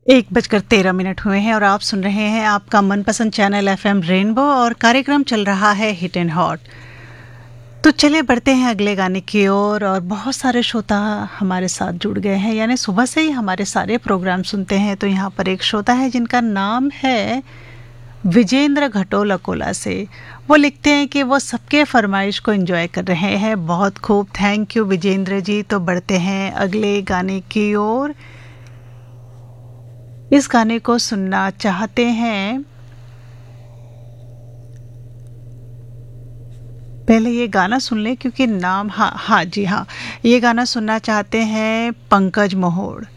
1:13 हुए हैं और आप सुन रहे हैं आपका मनपसंद चैनल एफएम रेनबो और कार्यक्रम चल रहा है हिट एंड हॉट। तो चलिए बढ़ते हैं अगले गाने की ओर। और बहुत सारे श्रोता हमारे साथ जुड़ गए हैं, यानी सुबह से ही हमारे सारे प्रोग्राम सुनते हैं। तो यहाँ पर एक श्रोता है जिनका नाम है विजेंद्र घटोल अकोला से। वो लिखते हैं कि वो सबके फरमाइश को एंजॉय कर रहे हैं। बहुत खूब, थैंक यू विजेंद्र जी। तो बढ़ते हैं अगले गाने की ओर। इस गाने को सुनना चाहते हैं, पहले ये गाना सुन लें क्योंकि नाम, हाँ हाँ जी हाँ, ये गाना सुनना चाहते हैं पंकज मोहोड़।